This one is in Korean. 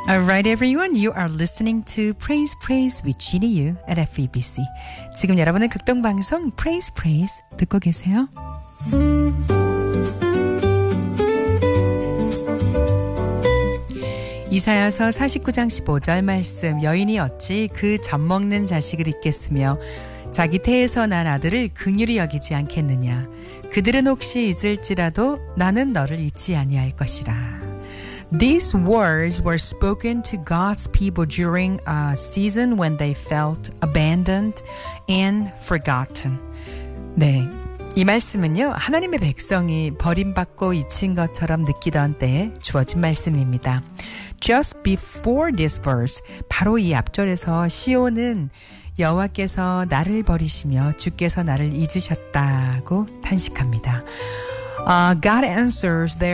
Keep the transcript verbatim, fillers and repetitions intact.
Alright, everyone, you are listening to Praise Praise with Ginny Yu at F E B C. 지금 여러분은 극동방송 Praise Praise 듣고 계세요. 이사야서 사십구 장 십오 절 말씀. 여인이 어찌 그 젖먹는 자식을 잊겠으며 자기 태에서 난 아들을 긍휼히 여기지 않겠느냐. 그들은 혹시 잊을지라도 나는 너를 잊지 아니할 것이라. These words were spoken to God's people during a season when they felt abandoned and forgotten. 네, 이 말씀은요, 하나님의 백성이 버림받고 잊힌 것처럼 느끼던 때에 주어진 말씀입니다. Just before this verse, 바로 이 앞절에서 시온은 여호와께서 나를 버리시며 주께서 나를 잊으셨다고 탄식합니다. Uh, God answers their